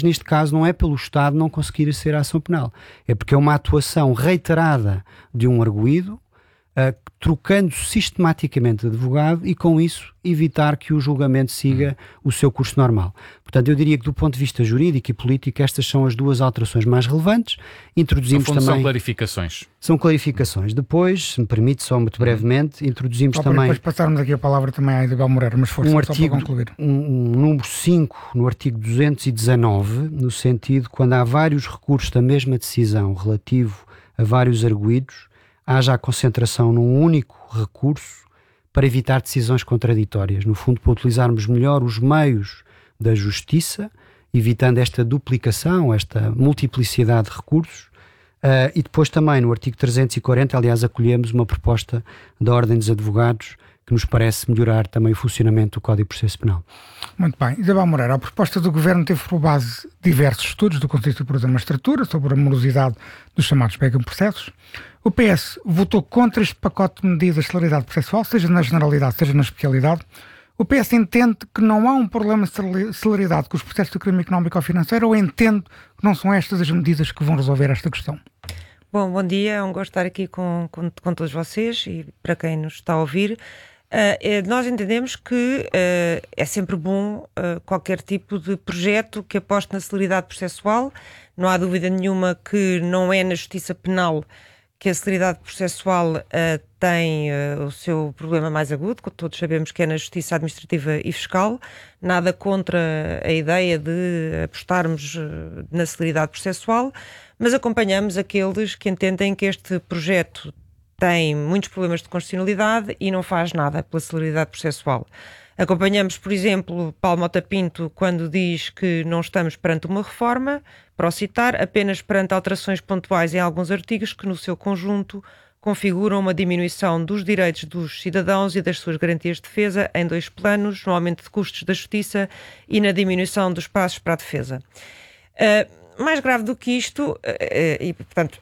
mas neste caso não é pelo Estado não conseguir ser ação penal. É porque é uma atuação reiterada de um arguido, trocando sistematicamente de advogado e com isso evitar que o julgamento siga o seu curso normal. Portanto, eu diria que do ponto de vista jurídico e político estas são as duas alterações mais relevantes. Introduzimos também... São clarificações. São clarificações. Depois, se me permite, só muito brevemente, introduzimos também... Depois passarmos aqui a palavra também à Isabel Moreira, mas força, só para concluir. Um número 5 no artigo 219, no sentido quando há vários recursos da mesma decisão relativo a vários arguidos, haja a concentração num único recurso para evitar decisões contraditórias. No fundo, para utilizarmos melhor os meios da justiça, evitando esta duplicação, esta multiplicidade de recursos. E depois também no artigo 340, aliás, acolhemos uma proposta da Ordem dos Advogados que nos parece melhorar também o funcionamento do Código de Processo Penal. Muito bem. Isabel Moreira, a proposta do Governo teve por base diversos estudos do Conselho Superior da Magistratura sobre a morosidade dos chamados megaprocessos. O PS votou contra este pacote de medidas de celeridade processual, seja na generalidade, seja na especialidade. O PS entende que não há um problema de celeridade com os processos do crime económico ou financeiro, ou entende que não são estas as medidas que vão resolver esta questão? Bom dia, é um gosto estar aqui com todos vocês e para quem nos está a ouvir. Nós entendemos que é sempre bom qualquer tipo de projeto que aposte na celeridade processual. Não há dúvida nenhuma que não é na justiça penal que a celeridade processual tem o seu problema mais agudo, que todos sabemos que é na justiça administrativa e fiscal. Nada contra a ideia de apostarmos na celeridade processual, mas acompanhamos aqueles que entendem que este projeto tem muitos problemas de constitucionalidade e não faz nada pela celeridade processual. Acompanhamos, por exemplo, Paulo Mota Pinto quando diz que não estamos perante uma reforma, para o citar, apenas perante alterações pontuais em alguns artigos que no seu conjunto configuram uma diminuição dos direitos dos cidadãos e das suas garantias de defesa em dois planos, no aumento de custos da justiça e na diminuição dos prazos para a defesa. Mais grave do que isto, e portanto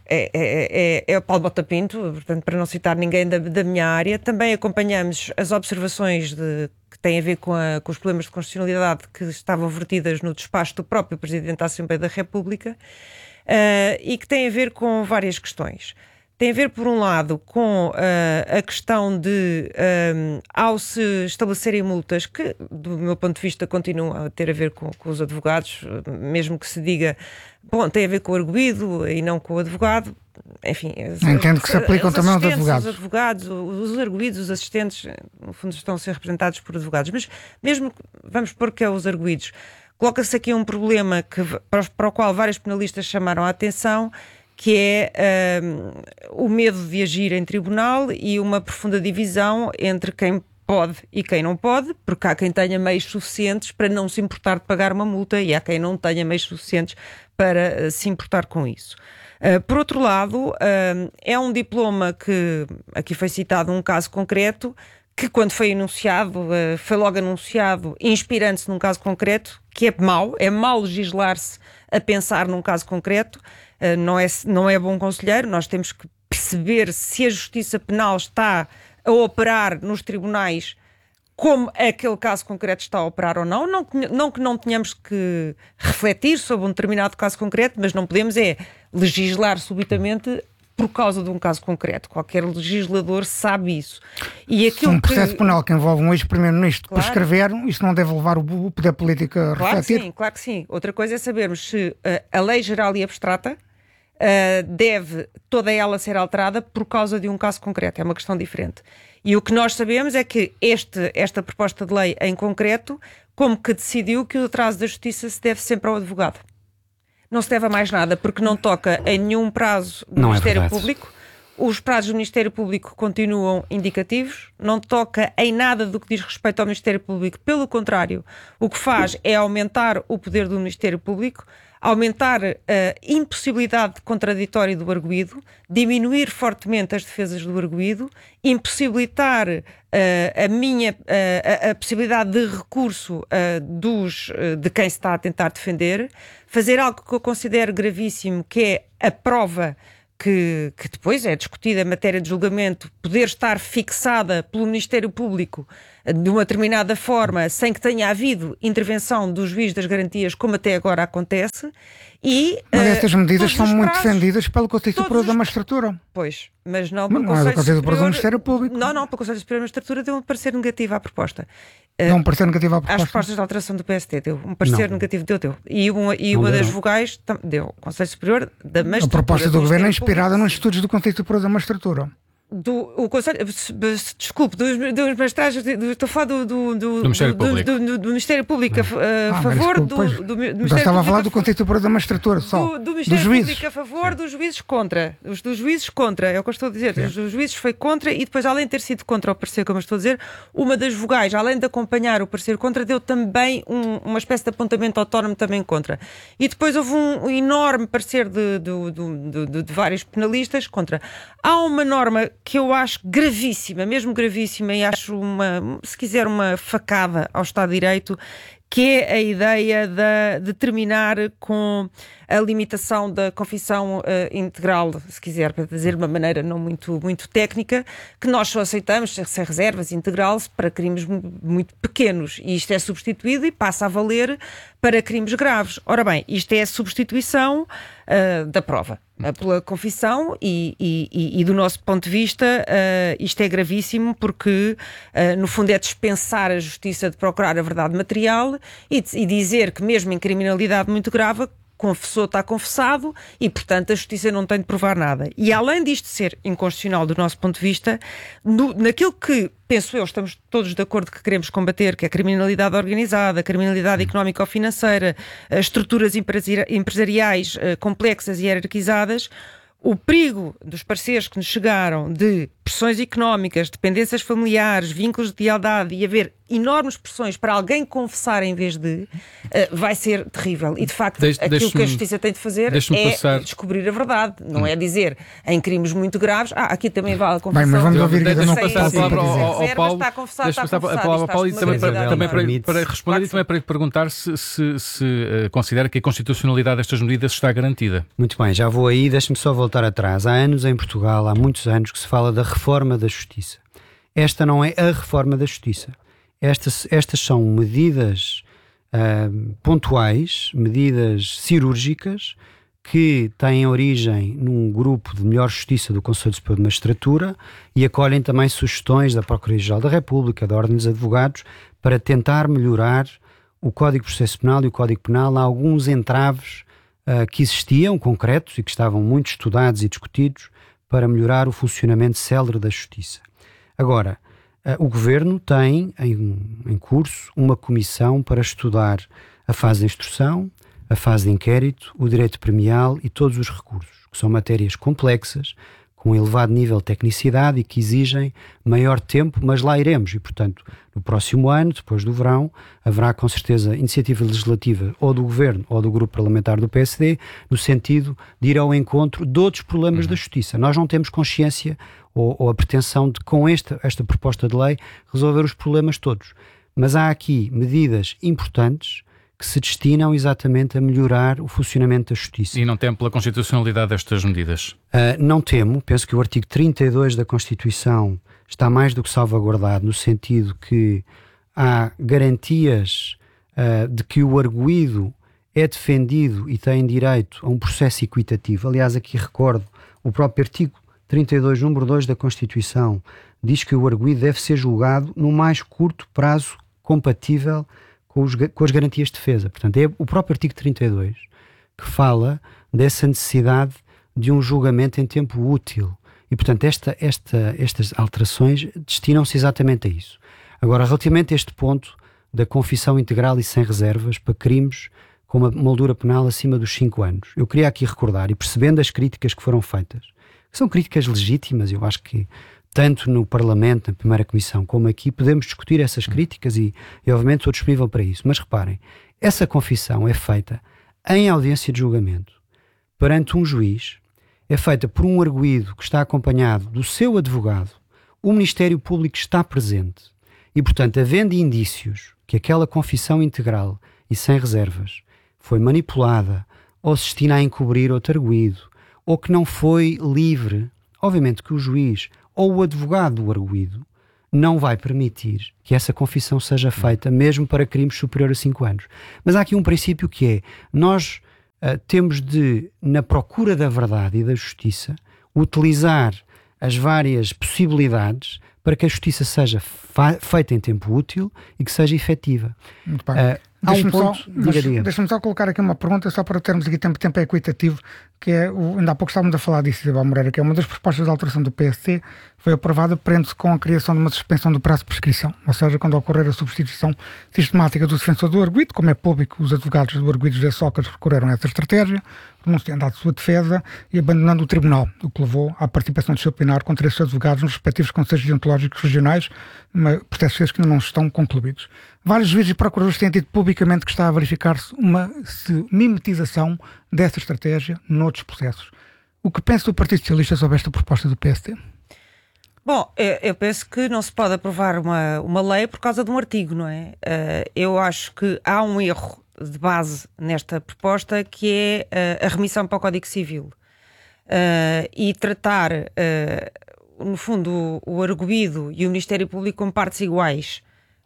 é o Paulo Mota Pinto, portanto, para não citar ninguém da minha área, também acompanhamos as observações que têm a ver com os problemas de constitucionalidade que estavam vertidas no despacho do próprio Presidente da Assembleia da República e que têm a ver com várias questões. Tem a ver, por um lado, com a questão de, ao se estabelecerem multas, que, do meu ponto de vista, continuam a ter a ver com os advogados, mesmo que se diga, bom, tem a ver com o arguido e não com o advogado, enfim... Entendo que se aplicam também aos advogados. Os advogados, os arguidos, os assistentes, no fundo, estão a ser representados por advogados, mas mesmo, vamos supor que é os arguidos, coloca-se aqui um problema para o qual vários penalistas chamaram a atenção, que é o medo de agir em tribunal e uma profunda divisão entre quem pode e quem não pode, porque há quem tenha meios suficientes para não se importar de pagar uma multa e há quem não tenha meios suficientes para se importar com isso. Por outro lado, é um diploma que, aqui foi citado um caso concreto, que quando foi anunciado, foi logo anunciado, inspirando-se num caso concreto, que é mau legislar-se a pensar num caso concreto. Não é bom conselheiro, nós temos que perceber se a justiça penal está a operar nos tribunais como aquele caso concreto está a operar ou não. Não que não tenhamos que refletir sobre um determinado caso concreto, mas não podemos legislar subitamente por causa de um caso concreto. Qualquer legislador sabe isso. E aquilo processo penal que envolve um ex-primeiro-ministro para escrever, isto não deve levar o poder político a refletir? Claro que sim. Outra coisa é sabermos se a lei geral e abstrata deve toda ela ser alterada por causa de um caso concreto. É uma questão diferente. E o que nós sabemos é que esta proposta de lei em concreto, como que decidiu que o atraso da justiça se deve sempre ao advogado. Não se deve a mais nada, porque não toca em nenhum prazo do Ministério Público. Os prazos do Ministério Público continuam indicativos, não toca em nada do que diz respeito ao Ministério Público. Pelo contrário, o que faz é aumentar o poder do Ministério Público, aumentar a impossibilidade de contraditório do arguido, diminuir fortemente as defesas do arguido, impossibilitar a possibilidade de recurso de quem se está a tentar defender, fazer algo que eu considero gravíssimo, que é a prova que depois é discutida em matéria de julgamento, poder estar fixada pelo Ministério Público de uma determinada forma, sem que tenha havido intervenção do juiz das garantias, como até agora acontece. Mas estas medidas são muito defendidas pelo Conselho Superior da Magistratura. Pois, mas não pelo Conselho Superior do Ministério Público. Não, pelo Conselho Superior da Magistratura deu um parecer negativo à proposta. Deu um parecer negativo à proposta? Às propostas de alteração do PST, deu um parecer negativo, deu. E uma das vogais deu. O Conselho Superior da Magistratura. A proposta do Governo é inspirada nos estudos do Conselho Superior da Magistratura. Desculpe, dos magistrados, estou a falar do Ministério Público a favor do Ministério Público. Estava a falar do Conselho Superior da Magistratura, só. Do Ministério Público a favor, dos juízes contra. Dos juízes contra, é o que eu estou a dizer. Dos juízes foi contra, e depois, além de ter sido contra o parecer, como eu estou a dizer, uma das vogais, além de acompanhar o parecer contra, deu também uma espécie de apontamento autónomo também contra. E depois houve um enorme parecer de vários penalistas contra. Há uma norma que eu acho gravíssima, mesmo gravíssima, e acho se quiser, uma facada ao Estado de Direito, que é a ideia de terminar com a limitação da confissão integral, se quiser, para dizer de uma maneira não muito técnica, que nós só aceitamos, sem reservas, integral, para crimes muito pequenos. E isto é substituído e passa a valer para crimes graves. Ora bem, isto é a substituição da prova pela confissão, e do nosso ponto de vista isto é gravíssimo, porque no fundo é dispensar a justiça de procurar a verdade material e dizer que mesmo em criminalidade muito grave, confessou, está confessado, e portanto a justiça não tem de provar nada. E além disto ser inconstitucional do nosso ponto de vista, naquilo que, penso eu, estamos todos de acordo que queremos combater, que é a criminalidade organizada, a criminalidade económica ou financeira, as estruturas empresariais complexas e hierarquizadas, o perigo dos pareceres que nos chegaram de pressões económicas, dependências familiares, vínculos de lealdade, e haver enormes pressões para alguém confessar em vez de, vai ser terrível. E de facto, aquilo que a justiça tem de fazer é descobrir a verdade, não é dizer em crimes muito graves, aqui também vale a confissão. Bem, mas vamos ouvir deixa-me passar a palavra ao Paulo. Deixa-me passar a palavra ao Paulo, e também para responder, e também para lhe perguntar se considera que a constitucionalidade destas medidas está garantida. Muito bem, já vou aí, deixe-me só voltar atrás. Há anos em Portugal, há muitos anos, que se fala da reforma da justiça. Esta não é a reforma da justiça. Estas são medidas pontuais, medidas cirúrgicas, que têm origem num grupo de melhor justiça do Conselho Superior de Magistratura e acolhem também sugestões da Procuradoria-Geral da República, da Ordem dos Advogados, para tentar melhorar o Código de Processo Penal e o Código Penal. Há alguns entraves que existiam, concretos, e que estavam muito estudados e discutidos, para melhorar o funcionamento célere da justiça. Agora, o Governo tem em curso uma comissão para estudar a fase de instrução, a fase de inquérito, o direito premial e todos os recursos, que são matérias complexas, com elevado nível de tecnicidade e que exigem maior tempo, mas lá iremos. E, portanto, no próximo ano, depois do verão, haverá com certeza iniciativa legislativa ou do Governo ou do Grupo Parlamentar do PSD, no sentido de ir ao encontro de outros problemas da Justiça. Nós não temos consciência ou a pretensão de, com esta proposta de lei, resolver os problemas todos. Mas há aqui medidas importantes que se destinam exatamente a melhorar o funcionamento da justiça. E não temo pela constitucionalidade destas medidas? Não temo. Penso que o artigo 32 da Constituição está mais do que salvaguardado, no sentido que há garantias de que o arguido é defendido e tem direito a um processo equitativo. Aliás, aqui recordo, o próprio artigo 32, número 2 da Constituição, diz que o arguido deve ser julgado no mais curto prazo compatível com as garantias de defesa. Portanto, é o próprio artigo 32 que fala dessa necessidade de um julgamento em tempo útil. E, portanto, estas alterações destinam-se exatamente a isso. Agora, relativamente a este ponto da confissão integral e sem reservas para crimes com uma moldura penal acima dos 5 anos, eu queria aqui recordar, e percebendo as críticas que foram feitas, que são críticas legítimas, eu acho que tanto no Parlamento, na primeira Comissão, como aqui, podemos discutir essas críticas e obviamente estou disponível para isso. Mas reparem, essa confissão é feita em audiência de julgamento, perante um juiz, é feita por um arguido que está acompanhado do seu advogado, o Ministério Público está presente e, portanto, havendo indícios que aquela confissão integral e sem reservas foi manipulada ou se destina a encobrir outro arguido, ou que não foi livre, obviamente que o juiz ou o advogado do arguido não vai permitir que essa confissão seja feita, mesmo para crimes superiores a 5 anos. Mas há aqui um princípio que é, nós temos de, na procura da verdade e da justiça, utilizar as várias possibilidades para que a justiça seja feita em tempo útil e que seja efetiva. Muito bem. Deixa-me só colocar aqui uma pergunta, só para termos aqui tempo equitativo, que é, ainda há pouco estávamos a falar disso, Isabel Moreira, que é uma das propostas de alteração do PSC, foi aprovada, prende-se com a criação de uma suspensão do prazo de prescrição, ou seja, quando ocorrer a substituição sistemática do defensor do arguido, como é público, os advogados do arguido José Sócrates recorreram a essa estratégia, renunciando à sua defesa e abandonando o tribunal, o que levou à participação disciplinar contra esses advogados nos respectivos conselhos deontológicos regionais, processos que ainda não estão concluídos. Vários juízes e procuradores têm dito publicamente que está a verificar-se uma mimetização dessa estratégia noutros processos. O que pensa o Partido Socialista sobre esta proposta do PSD? Bom, eu penso que não se pode aprovar uma lei por causa de um artigo, não é? Eu acho que há um erro de base nesta proposta, que é a remissão para o Código Civil. E tratar, no fundo, o arguido e o Ministério Público como partes iguais.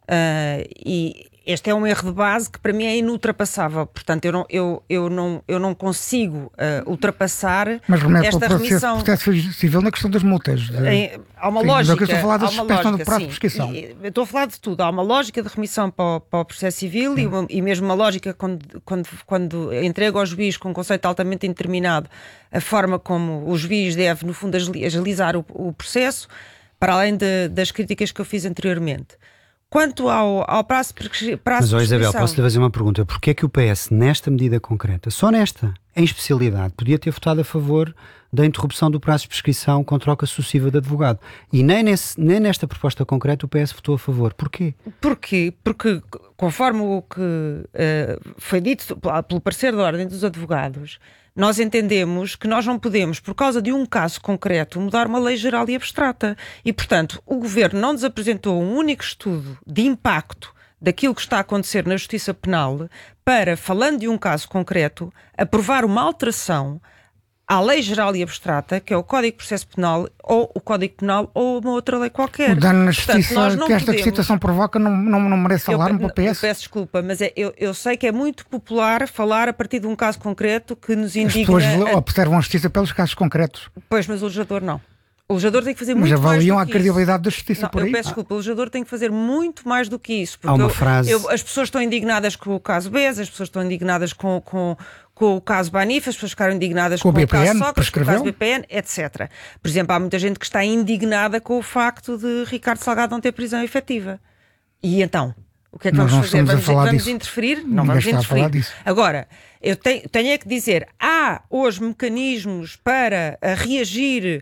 E este é um erro de base que para mim é inultrapassável. Portanto, eu não consigo ultrapassar esta remissão. Mas processo civil na questão das multas. Há uma lógica. Eu estou a falar da suspensão do prazo de prescrição. Eu estou a falar de tudo. Há uma lógica de remissão para o processo civil e mesmo uma lógica quando entrega ao juiz com um conceito altamente indeterminado a forma como o juiz deve, no fundo, agilizar o processo, para além das críticas que eu fiz anteriormente. Quanto ao prazo de prescrição... Mas, Isabel, posso-lhe fazer uma pergunta? Porquê é que o PS, nesta medida concreta, só nesta, em especialidade, podia ter votado a favor da interrupção do prazo de prescrição com troca sucessiva de advogado? E nem nesta proposta concreta o PS votou a favor. Porquê? Porque conforme o que foi dito pelo parecer da Ordem dos Advogados, nós entendemos que nós não podemos, por causa de um caso concreto, mudar uma lei geral e abstrata. E, portanto, o Governo não nos apresentou um único estudo de impacto daquilo que está a acontecer na Justiça Penal para, falando de um caso concreto, aprovar uma alteração à lei geral e abstrata, que é o Código de Processo Penal, ou o Código Penal, ou uma outra lei qualquer. O dano na justiça que esta situação provoca não merece alarme para o PS? Eu peço desculpa, mas eu sei que é muito popular falar a partir de um caso concreto que nos indigna... As pessoas observam a justiça pelos casos concretos. Pois, mas o legislador não. O legislador tem que fazer muito mais do que isso. Mas avaliam a credibilidade da justiça por aí? Eu peço desculpa, o legislador tem que fazer muito mais do que isso. Porque há uma frase... as pessoas estão indignadas com o caso BES, as pessoas estão indignadas com o caso Banif, as pessoas ficaram indignadas com o caso Sócrates, com o caso BPN, etc. Por exemplo, há muita gente que está indignada com o facto de Ricardo Salgado não ter prisão efetiva. E então? O que é que vamos fazer? Vamos interferir? Não vamos interferir. Agora, eu tenho é que dizer, há hoje mecanismos para reagir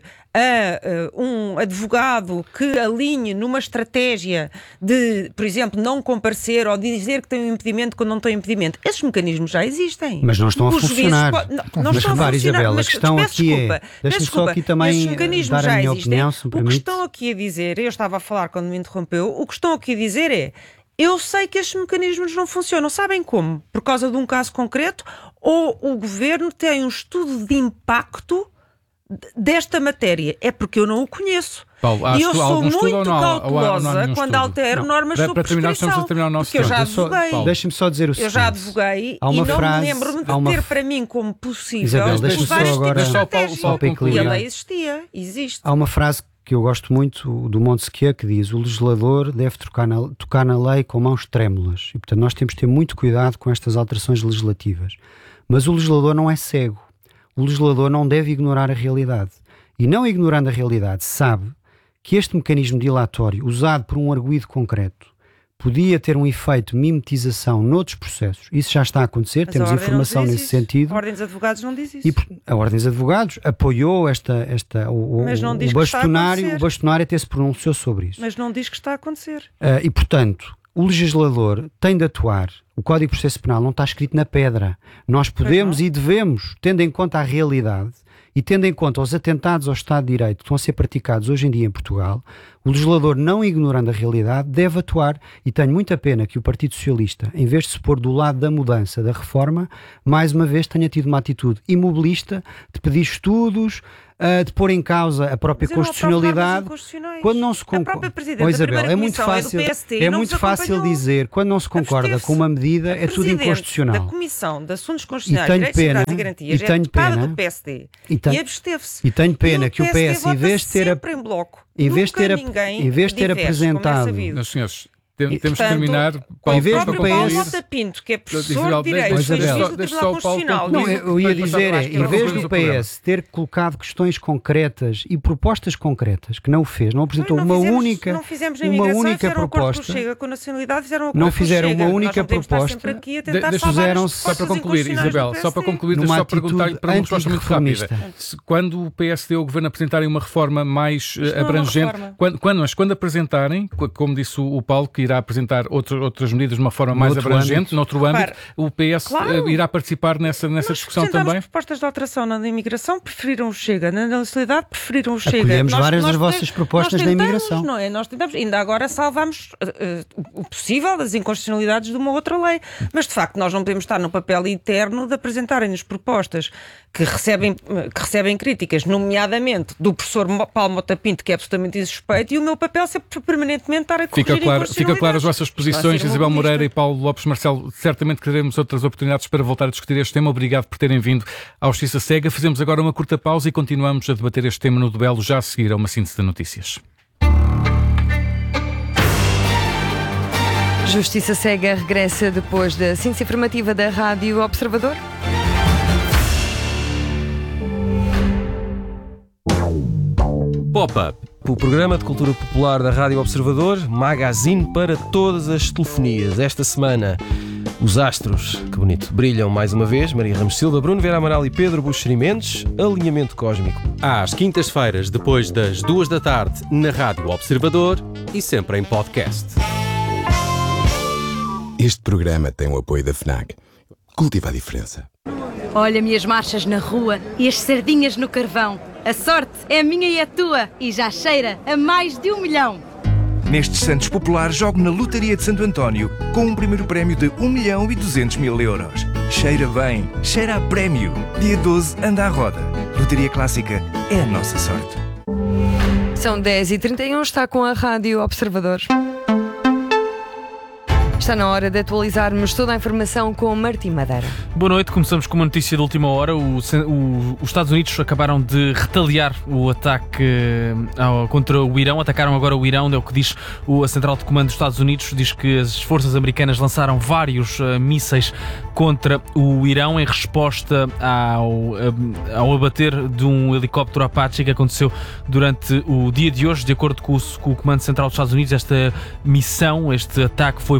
a um advogado que alinhe numa estratégia de, por exemplo, não comparecer ou dizer que tem um impedimento quando não tem impedimento. Esses mecanismos já existem. Mas não estão a funcionar. Não estão a funcionar, Isabel, mas a questão aqui é... Deixa-me só aqui também dar a minha opinião, se me permite. O que estão aqui a dizer, eu estava a falar quando me interrompeu, o que estão aqui a dizer é: eu sei que estes mecanismos não funcionam. Sabem como? Por causa de um caso concreto? Ou o Governo tem um estudo de impacto desta matéria? É porque eu não o conheço. Paulo, e eu sou muito cautelosa quando altero normas sobre prescrição. Porque eu já advoguei. Deixa-me só dizer o seguinte. Eu já advoguei e não me lembro-me de ter para mim como possível usar este tipo de estratégia. E a lei existe. Há uma frase que eu gosto muito do Montesquieu que diz: o legislador deve tocar na lei com mãos trêmulas. E, portanto, nós temos de ter muito cuidado com estas alterações legislativas. Mas o legislador não é cego. O legislador não deve ignorar a realidade. E não ignorando a realidade, sabe que este mecanismo dilatório, usado por um arguido concreto, podia ter um efeito de mimetização noutros processos. Isso já está a acontecer, temos informação nesse sentido. A Ordem dos Advogados não diz isso. E a Ordem dos Advogados apoiou o bastonário até se pronunciou sobre isso. Mas não diz que está a acontecer. E, portanto, o legislador tem de atuar. O Código de Processo Penal não está escrito na pedra. Nós podemos e devemos, tendo em conta a realidade e tendo em conta os atentados ao Estado de Direito que estão a ser praticados hoje em dia em Portugal, o legislador, não ignorando a realidade, deve atuar. E tenho muita pena que o Partido Socialista, em vez de se pôr do lado da mudança, da reforma, mais uma vez tenha tido uma atitude imobilista de pedir estudos, de pôr em causa a própria constitucionalidade. Quando não se concorda, Isabel, é muito fácil dizer, quando não se concorda com uma medida, é tudo inconstitucional. Da Comissão de Assuntos Constitucionais, Direitos Cidadãos e Garantias, é deputada do PSD e absteve-se. E tenho pena que o PS, em vez de ter apresentado... Meus senhores, temos que terminar. Em vez do Paulo Mota Pinto, que é professor de Direito, foi juiz do Tribunal Constitucional. Não, eu ia dizer, em vez do PS ter colocado questões concretas e propostas concretas, que não o fez, não apresentou uma única proposta. Não fizeram uma única proposta. Fizeram-se, só para concluir, Isabel, só para concluir, deixa eu perguntar para uma resposta muito rápida. Quando o PSD ou o Governo apresentarem uma reforma mais abrangente, quando apresentarem, como disse o Paulo, que irá apresentar outras medidas de uma forma mais abrangente, noutro âmbito, o PS irá participar nessa discussão também? As propostas de alteração na imigração preferiram o Chega, na nacionalidade preferiram o Chega. Acolhemos várias das vossas propostas da imigração. Não é? Nós tentamos, ainda agora salvamos o possível das inconstitucionalidades de uma outra lei, mas de facto nós não podemos estar no papel interno de apresentarem-nos propostas que recebem críticas, nomeadamente do professor Paulo Mota Pinto, que é absolutamente insuspeito, e o meu papel sempre permanentemente estar a corrigir Fica claro as vossas posições, Isabel Moreira e Paulo Lopes Marcelo. Certamente teremos outras oportunidades para voltar a discutir este tema. Obrigado por terem vindo ao Justiça Cega. Fazemos agora uma curta pausa e continuamos a debater este tema no duelo, já a seguir a uma síntese de notícias. Justiça Cega regressa depois da síntese informativa da Rádio Observador. Pop-up, o programa de cultura popular da Rádio Observador, magazine para todas as telefonias. Esta semana, os astros, que bonito, brilham mais uma vez. Maria Ramos Silva, Bruno Vera Amaral e Pedro Buxeri Mendes. Alinhamento cósmico. Às quintas-feiras, depois das 2 da tarde, na Rádio Observador e sempre em podcast. Este programa tem o apoio da FNAC. Cultiva a diferença. Olha-me as marchas na rua e as sardinhas no carvão. A sorte é minha e é tua e já cheira a mais de 1 milhão. Nestes Santos Populares jogo na Lotaria de Santo António com um primeiro prémio de 1.200.000 euros. Cheira bem, cheira a prémio. Dia 12 anda à roda. Lotaria Clássica é a nossa sorte. São 10h31, está com a Rádio Observador. Está na hora de atualizarmos toda a informação com Martim Madeira. Boa noite, começamos com uma notícia de última hora. Os Estados Unidos acabaram de retaliar o ataque contra o Irão. Atacaram agora o Irão, é o que diz a Central de Comando dos Estados Unidos. Diz que as forças americanas lançaram vários mísseis contra o Irão em resposta ao abater de um helicóptero Apache que aconteceu durante o dia de hoje. De acordo com o Comando Central dos Estados Unidos, esta missão, este ataque foi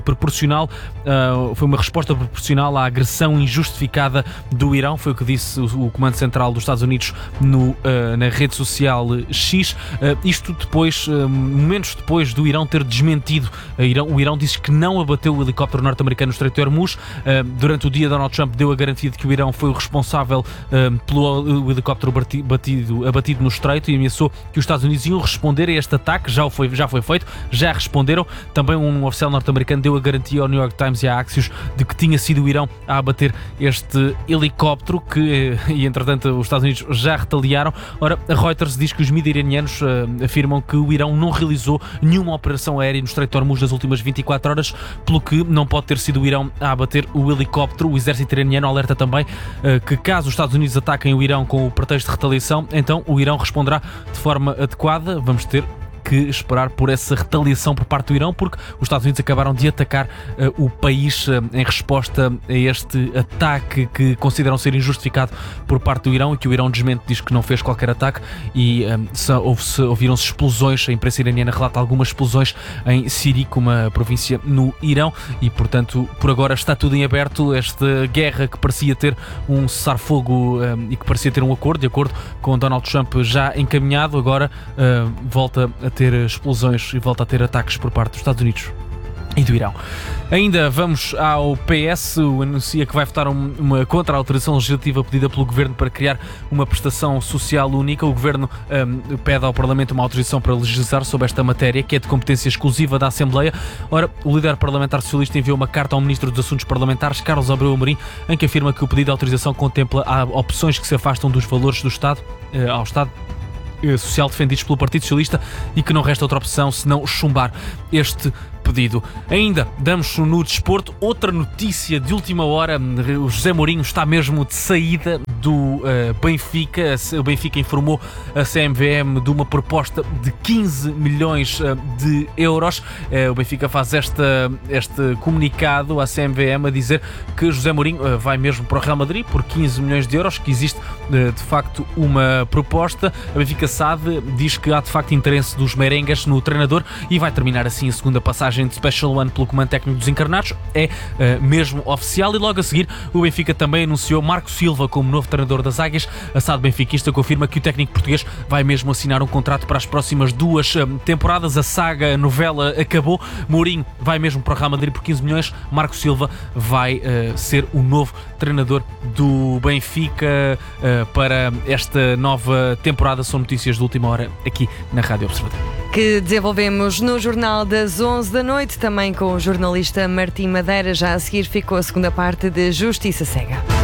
foi uma resposta proporcional à agressão injustificada do Irão, foi o que disse o Comando Central dos Estados Unidos na rede social X. Isto depois, momentos depois do Irão ter desmentido. O Irão disse que não abateu o helicóptero norte-americano no Estreito de Hormuz. Durante o dia, Donald Trump deu a garantia de que o Irão foi o responsável pelo helicóptero abatido no Estreito e ameaçou que os Estados Unidos iam responder a este ataque. Já foi feito, já responderam. Também um oficial norte-americano deu a garantia ao New York Times e à Axios de que tinha sido o Irão a abater este helicóptero e entretanto os Estados Unidos já retaliaram. Ora, a Reuters diz que os mídias iranianos afirmam que o Irão não realizou nenhuma operação aérea no Estreito de Hormuz nas últimas 24 horas, pelo que não pode ter sido o Irão a abater o helicóptero. O exército iraniano alerta também que caso os Estados Unidos ataquem o Irão com o pretexto de retaliação, então o Irão responderá de forma adequada. Vamos ter que esperar por essa retaliação por parte do Irão, porque os Estados Unidos acabaram de atacar o país em resposta a este ataque que consideram ser injustificado por parte do Irão e que o Irão desmente, diz que não fez qualquer ataque e ouviram-se explosões. A imprensa iraniana relata algumas explosões em Sirik, uma província no Irão, e portanto por agora está tudo em aberto. Esta guerra que parecia ter um cessar-fogo e que parecia ter um acordo, de acordo com Donald Trump já encaminhado, agora volta a ter explosões e volta a ter ataques por parte dos Estados Unidos e do Irão. Ainda vamos ao PS, anuncia que vai votar uma contra a autorização legislativa pedida pelo Governo para criar uma prestação social única. O Governo pede ao Parlamento uma autorização para legislar sobre esta matéria, que é de competência exclusiva da Assembleia. Ora, o líder parlamentar socialista enviou uma carta ao Ministro dos Assuntos Parlamentares, Carlos Abreu Amorim, em que afirma que o pedido de autorização contempla opções que se afastam dos valores do Estado, ao Estado social defendidos pelo Partido Socialista e que não resta outra opção senão chumbar este pedido. Ainda damos no desporto outra notícia de última hora. O José Mourinho está mesmo de saída do Benfica. O Benfica informou a CMVM de uma proposta de 15 milhões de euros. O Benfica faz este comunicado à CMVM a dizer que José Mourinho vai mesmo para o Real Madrid por 15 milhões de euros, que existe de facto uma proposta. A Benfica SAD diz que há de facto interesse dos merengues no treinador e vai terminar assim a segunda passagem de Special One pelo comando técnico dos encarnados. É mesmo oficial, e logo a seguir o Benfica também anunciou Marco Silva como novo treinador das Águias. A SAD benfiquista confirma que o técnico português vai mesmo assinar um contrato para as próximas 2 temporadas. A saga, a novela acabou. Mourinho vai mesmo para o Real Madrid por 15 milhões. Marco Silva vai ser o novo treinador do Benfica para esta nova temporada. São notícias de última hora aqui na Rádio Observador, que desenvolvemos no Jornal das 11 da noite, também com o jornalista Martim Madeira. Já a seguir ficou a segunda parte de Justiça Cega.